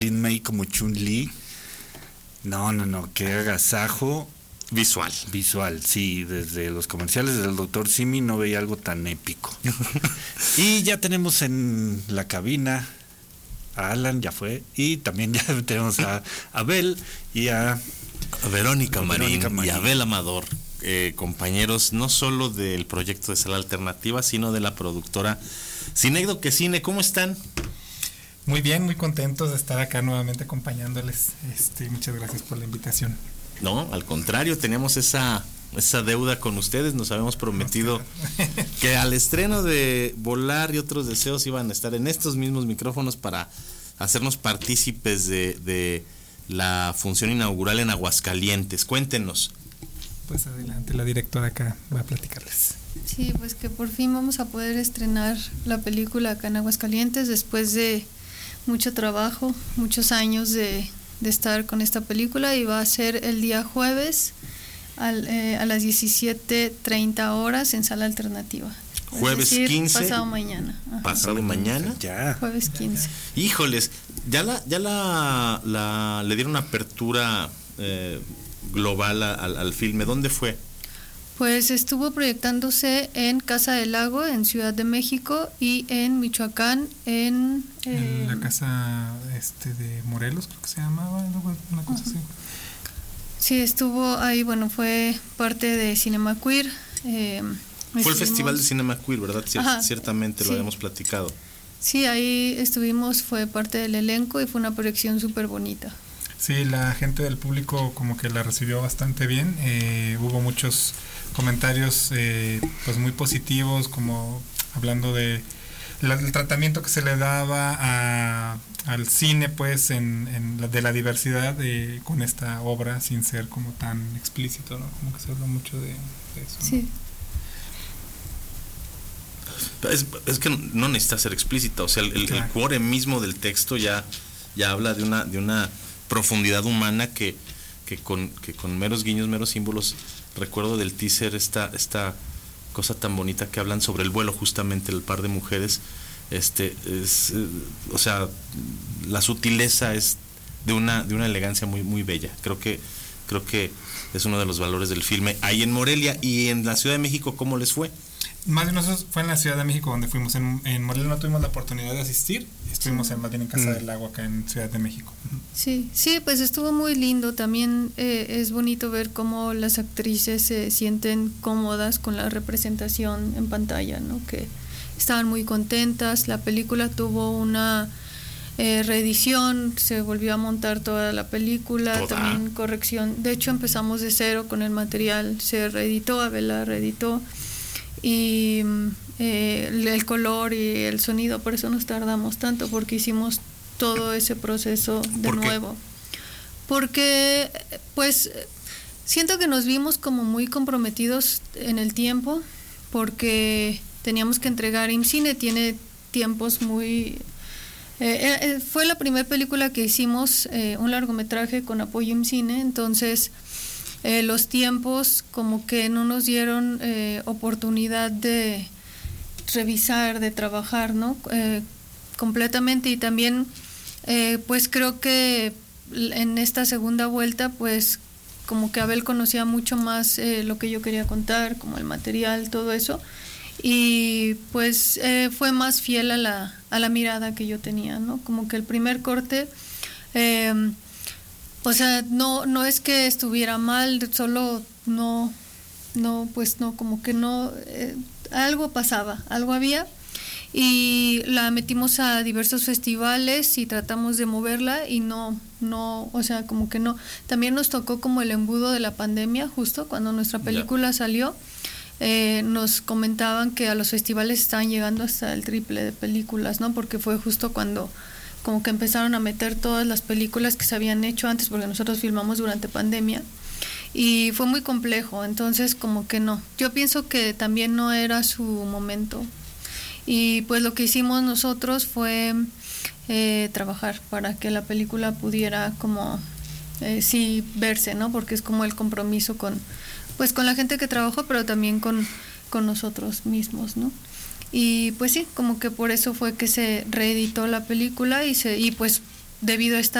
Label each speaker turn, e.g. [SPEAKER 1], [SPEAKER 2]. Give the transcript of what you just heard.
[SPEAKER 1] Lin May como Chun-Li. No, qué agasajo. Visual, sí, desde los comerciales del Dr. Simi no veía algo tan épico. Y ya tenemos en la cabina a Alan, ya fue, y también ya tenemos a Abel y a
[SPEAKER 2] Verónica Marín y a Abel Amador, compañeros no solo del proyecto de Sala Alternativa, sino de la productora Cinecdo que Cine. ¿Cómo están?
[SPEAKER 3] Muy bien, muy contentos de estar acá nuevamente acompañándoles. Muchas gracias por la invitación.
[SPEAKER 2] No, al contrario, teníamos esa deuda con ustedes. Nos habíamos prometido que al estreno de Volar y otros deseos iban a estar en estos mismos micrófonos para hacernos partícipes de la función inaugural en Aguascalientes. Cuéntenos.
[SPEAKER 3] Pues adelante, la directora acá va a platicarles.
[SPEAKER 4] Sí, pues que por fin vamos a poder estrenar la película acá en Aguascalientes después de mucho trabajo, muchos años de estar con esta película, y va a ser el día jueves a las 17:30 horas en Sala Alternativa.
[SPEAKER 2] Jueves, es decir, 15.
[SPEAKER 4] Pasado mañana. Ajá.
[SPEAKER 2] Pasado mañana.
[SPEAKER 1] Ya.
[SPEAKER 4] Jueves 15.
[SPEAKER 2] Híjoles, ya le dieron apertura global al filme. ¿Dónde fue?
[SPEAKER 4] Pues estuvo proyectándose en Casa del Lago, en Ciudad de México, y en Michoacán, en
[SPEAKER 3] la casa de Morelos, creo que se llamaba, una cosa así.
[SPEAKER 4] Sí, estuvo ahí, bueno, fue parte de Cinema Queer.
[SPEAKER 2] Fue el Festival de Cinema Queer, ¿verdad? Ciertamente, sí. Lo habíamos platicado.
[SPEAKER 4] Sí, ahí estuvimos, fue parte del elenco y fue una proyección súper bonita.
[SPEAKER 3] Sí, la gente del público como que la recibió bastante bien. Hubo muchos comentarios pues muy positivos, como hablando de el tratamiento que se le daba al cine, pues de la diversidad con esta obra, sin ser como tan explícito, ¿no? Como que se habla mucho de eso, ¿no?
[SPEAKER 4] Sí.
[SPEAKER 2] Es que no necesita ser explícita, o sea, el cuore mismo del texto ya habla de una profundidad humana que con meros guiños, meros símbolos. Recuerdo del teaser esta cosa tan bonita que hablan sobre el vuelo, justamente el par de mujeres. O sea, la sutileza es de una elegancia muy muy bella. Creo que es uno de los valores del filme. Ahí en Morelia y en la Ciudad de México, ¿cómo les fue?
[SPEAKER 3] Más de nosotros fue en la Ciudad de México donde fuimos. En Morelia no tuvimos la oportunidad de asistir. Estuvimos más bien en Casa del Lago, acá en Ciudad de México.
[SPEAKER 4] Sí, pues estuvo muy lindo. También es bonito ver cómo las actrices se sienten cómodas con la representación en pantalla, ¿no? Que estaban muy contentas. La película tuvo una reedición, se volvió a montar toda la película, también corrección. De hecho, empezamos de cero con el material, se reeditó, Abel la reeditó. Y el color y el sonido, por eso nos tardamos tanto, porque hicimos todo ese proceso de nuevo. Porque pues siento que nos vimos como muy comprometidos en el tiempo, porque teníamos que entregar. IMCINE tiene tiempos muy... fue la primera película que hicimos, un largometraje con apoyo IMCINE, entonces... los tiempos como que no nos dieron oportunidad de revisar, de trabajar, ¿no? Completamente. Y también pues creo que en esta segunda vuelta pues como que Abel conocía mucho más lo que yo quería contar, como el material, todo eso, y pues fue más fiel a la mirada que yo tenía, ¿no? Como que el primer corte o sea, no es que estuviera mal, solo pues no, como que no, algo pasaba, algo había, y la metimos a diversos festivales y tratamos de moverla y no, o sea, como que no. También nos tocó como el embudo de la pandemia, justo cuando nuestra película salió, nos comentaban que a los festivales estaban llegando hasta el triple de películas, ¿no? Porque fue justo cuando como que empezaron a meter todas las películas que se habían hecho antes, porque nosotros filmamos durante pandemia y fue muy complejo, entonces como que no, yo pienso que también no era su momento, y pues lo que hicimos nosotros fue trabajar para que la película pudiera como sí verse, ¿no? Porque es como el compromiso con la gente que trabajó, pero también con nosotros mismos, ¿no? Y pues sí, como que por eso fue que se reeditó la película y pues debido a esta